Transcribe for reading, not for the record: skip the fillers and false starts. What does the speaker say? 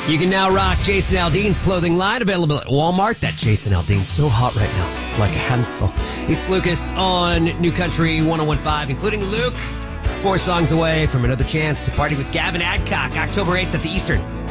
You can now rock Jason Aldean's clothing line, available at Walmart. That Jason Aldean's so hot right now, like Hansel. It's Lucas on New Country 101.5, including Luke. 4 songs away from another chance to party with Gavin Adcock, October 8th at the Eastern.